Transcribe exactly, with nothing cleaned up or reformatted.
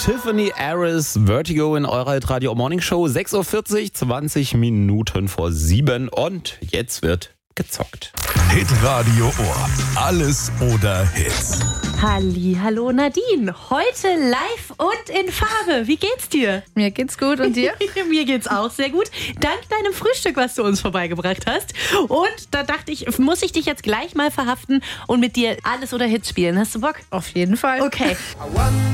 Tiffany Harris, Vertigo in eurer Radio Morning Show. sechs Uhr vierzig, zwanzig Minuten vor sieben und jetzt wird gezockt. Hitradio Ohr. Alles oder Hits. Halli, hallo Nadine. Heute live und in Farbe. Wie geht's dir? Mir geht's gut und dir? Mir geht's auch sehr gut. Dank deinem Frühstück, was du uns vorbeigebracht hast. Und da dachte ich, muss ich dich jetzt gleich mal verhaften und mit dir Alles oder Hits spielen. Hast du Bock? Auf jeden Fall. Okay.